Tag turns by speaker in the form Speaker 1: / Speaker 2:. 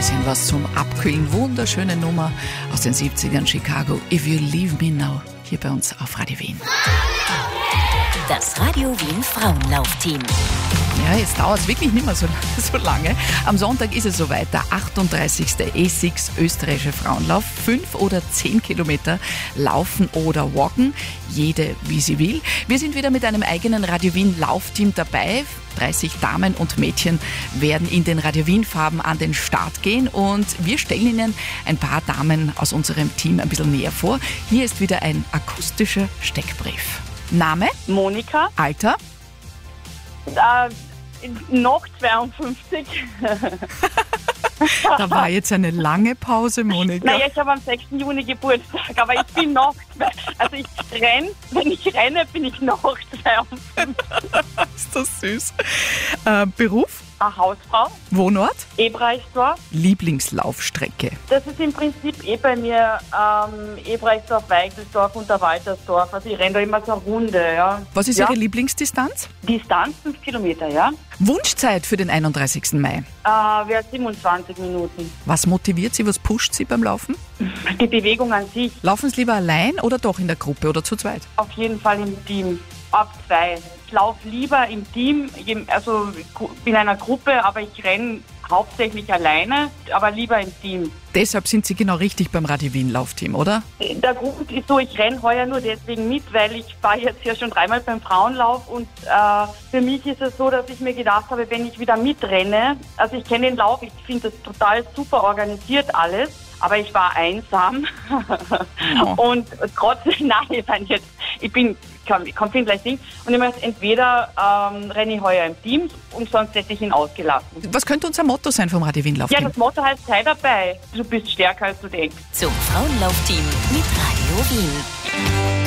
Speaker 1: bisschen was zum Abkühlen. Wunderschöne Nummer aus den 70ern, Chicago. If You Leave Me Now, hier bei uns auf Radio Wien.
Speaker 2: Das Radio Wien Frauenlaufteam.
Speaker 1: Ja, jetzt dauert es wirklich nicht mehr so lange. Am Sonntag ist es soweit, der 38. E6 österreichische Frauenlauf. 5 oder 10 Kilometer laufen oder walken, jede wie sie will. Wir sind wieder mit einem eigenen Radio Wien Laufteam dabei. 30 Damen und Mädchen werden in den Radio Wien Farben an den Start gehen und wir stellen Ihnen ein paar Damen aus unserem Team ein bisschen näher vor. Hier ist wieder ein akustischer Steckbrief. Name?
Speaker 3: Monika.
Speaker 1: Alter?
Speaker 3: Noch 52.
Speaker 1: Da war jetzt eine lange Pause, Monika.
Speaker 3: Naja, ich habe am 6. Juni Geburtstag, aber ich bin noch, also wenn ich renne, bin ich noch 52.
Speaker 1: Ist das süß. Beruf?
Speaker 3: Eine Hausfrau.
Speaker 1: Wohnort?
Speaker 3: Ebreichtsdorf.
Speaker 1: Lieblingslaufstrecke?
Speaker 3: Das ist im Prinzip bei mir Ebreichtsdorf, Weichelsdorf und der Waltersdorf. Also ich renne da immer so eine Runde, ja.
Speaker 1: Was ist Ihre Lieblingsdistanz?
Speaker 3: Distanz 5 Kilometer, ja.
Speaker 1: Wunschzeit für den 31. Mai?
Speaker 3: Wäre 27 Minuten.
Speaker 1: Was motiviert Sie, was pusht Sie beim Laufen?
Speaker 3: Die Bewegung an sich.
Speaker 1: Laufen Sie lieber allein oder doch in der Gruppe oder zu zweit?
Speaker 3: Auf jeden Fall im Team. Ab 2. Ich laufe lieber im Team, also in einer Gruppe, aber ich renne hauptsächlich alleine, aber lieber im Team.
Speaker 1: Deshalb sind Sie genau richtig beim Radio Wien Laufteam, oder?
Speaker 3: Der Grund ist so, ich renne heuer nur deswegen mit, weil ich war jetzt ja schon 3-mal beim Frauenlauf und für mich ist es so, dass ich mir gedacht habe, wenn ich wieder mitrenne, also ich kenne den Lauf, ich finde das total super organisiert alles, aber ich war einsam und trotzdem, ich kann vielleicht nicht. Und ich möchte entweder renne ich heuer im Team und sonst hätte ich ihn ausgelassen.
Speaker 1: Was könnte unser Motto sein vom Radio Wien Laufteam?
Speaker 3: Ja, das Motto heißt, sei dabei. Du bist stärker als du denkst.
Speaker 2: Zum Frauenlaufteam mit Radio Wien.